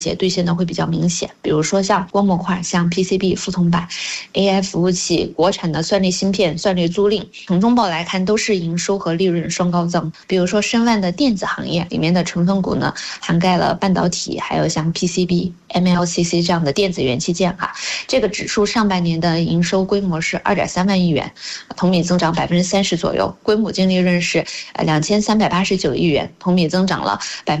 兑现的会比较明显，比如说像光模块、像 PCB 覆铜板、AI 服务器、国产的算力芯片、算力租赁，从中报来看都是营收和利润双高增。比如说申万的电子行业里面的成分股呢，涵盖了半导体，还有像 PCB、MLCC 这样的电子元器件啊。这个指数上半年的营收规模是2.3万亿元，同比增长30%左右，规模净利润是2389亿元，同比增长了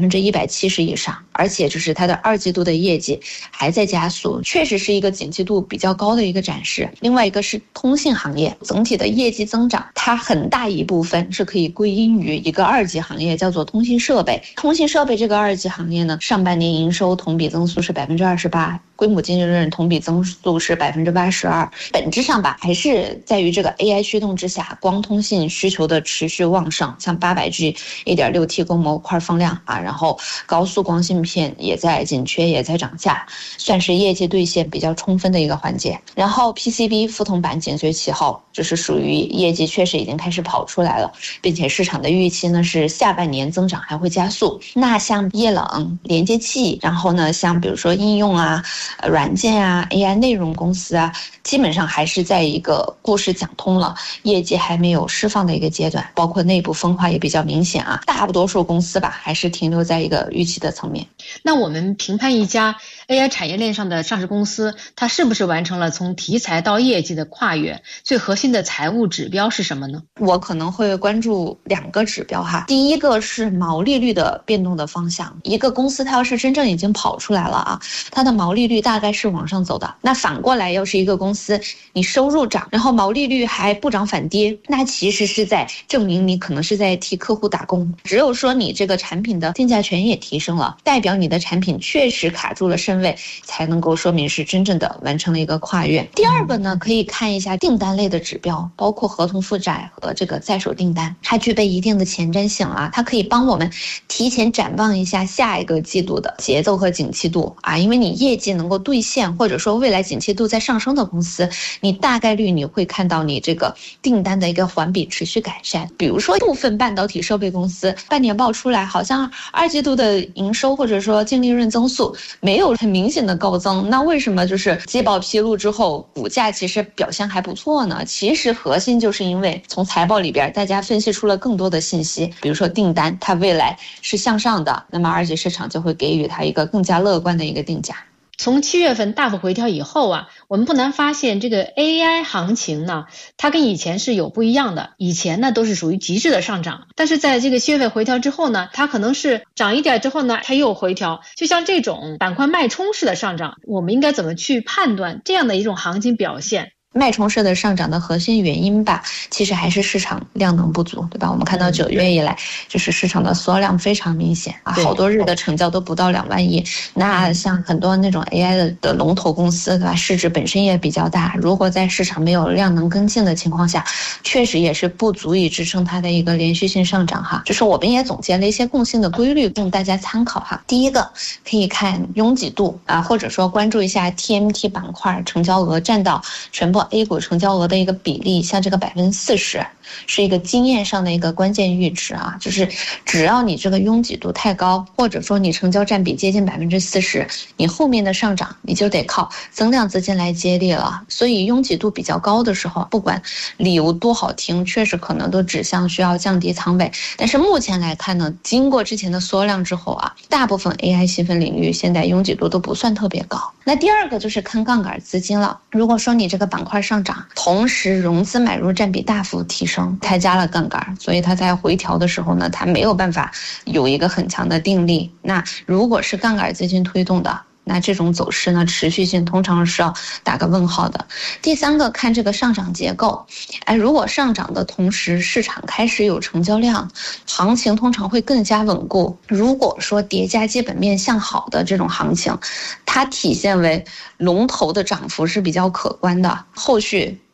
170%以上，而且就是它的2季度的业绩还在加速，确实是一个景气度比较高的一个展示。另外一个是通信行业，整体的业绩增长，它很大一部分是可以归因于一个2级行业，叫做通信设备。通信设备这个2级行业呢，上半年营收同比增速是28%，规模净利润同比增速是82%。本质上吧，还是在于这个 AI 驱动之下，光通信需求的持续旺盛，像 800G 1.6T 光模块放量啊，然后高速光芯片也在紧缺，也在涨价，算是业绩兑现比较充分的一个环节。然后 PCB 覆铜板紧随其后，就是属于业绩确实已经开始跑出来了，并且市场的预期呢是下半年增长还会加速。那像液冷、连接器，然后呢像比如说应用啊、软件啊、AI 内容公司啊，基本上还是在一个故事讲通了，业绩还没有释放的一个阶段，包括内部分化也比较明显啊。大多数公司吧，还是停留在一个预期的层面。 那我们评判一家 AI 产业链上的上市公司，它是不是完成了从题材到业绩的跨越？最核心的财务指标是什么呢？ 我可能会关注2个指标哈。第一个是毛利率的变动的方向，一个公司它要是真正已经跑出来了啊，它的毛利率大概是往上走的。那反过来，要是一个公司你收入涨，然后毛利率还不涨反跌，那其实是在证明你可能是在替客户打工。只有说你这个产品的定价权也提升了，代表你的产品确实卡住了身位，才能够说明是真正的完成了一个跨越。第二个呢，可以看一下订单类的指标，包括合同负债和这个在手订单，它具备一定的前瞻性啊，它可以帮我们提前展望一下下一个季度的节奏和景气度啊，因为你业绩能够兑现，或者说未来景气度在上升的公司，你大概率你会看到你这个订单的一个环比持续改善。比如说部分半导体设备公司半年报出来，好像2季度的营收或者说净利润增速没有很明显的高增，那为什么就是季报披露之后股价其实表现还不错呢？其实核心就是因为从财报里边大家分析出了更多的信息，比如说订单它未来是向上的，那么二级市场就会给予它一个更加乐观的一个定价。 从7月份大幅回调以后啊，我们不难发现这个 AI 行情呢，它跟以前是有不一样的。以前呢都是属于极致的上涨，但是在这个7月份回调之后呢，它可能是涨一点之后呢，它又回调。就像这种板块脉冲式的上涨，我们应该怎么去判断这样的一种行情表现？ 脉冲式的上涨的核心原因吧，其实还是市场量能不足，对吧？我们看到9月以来，就是市场的缩量非常明显啊，好多日的成交都不到2万亿。那像很多那种 AI 的龙头公司，对吧？市值本身也比较大，如果在市场没有量能跟进的情况下，确实也是不足以支撑它的一个连续性上涨哈。就是我们也总结了一些共性的规律供大家参考哈。第一个可以看拥挤度啊，或者说关注一下 TMT 板块成交额占到全部A 股成交额的一个比例，像这个40%是一个经验上的一个关键阈值啊，就是只要你这个拥挤度太高，或者说你成交占比接近40%，你后面的上涨你就得靠增量资金来接力了。所以拥挤度比较高的时候，不管理由多好听，确实可能都指向需要降低仓位。但是目前来看呢，经过之前的缩量之后啊，大部分 AI 细分领域现在拥挤度都不算特别高。那第二个就是看杠杆资金了。如果说你这个板块上涨，同时融资买入占比大幅提升，开加了杠杆，所以它在回调的时候呢，它没有办法有一个很强的定力。那如果是杠杆资金推动的，那这种走势呢，持续性通常是要打个问号的。第三个看这个上涨结构，如果上涨的同时市场开始有成交量，行情通常会更加稳固。如果说叠加基本面向好的这种行情，它体现为龙头的涨幅是比较可观的，后续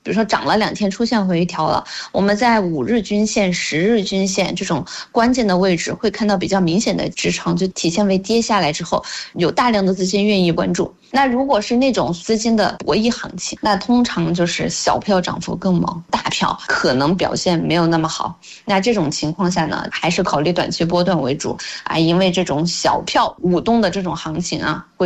比如说涨了2天出现回调了，我们在5日均线、10日均线这种关键的位置会看到比较明显的支撑，就体现为跌下来之后有大量的资金愿意关注。那如果是那种资金的博弈行情，那通常就是小票涨幅更猛，大票可能表现没有那么好。那这种情况下呢，还是考虑短期波段为主啊，因为这种小票舞动的这种行情啊，会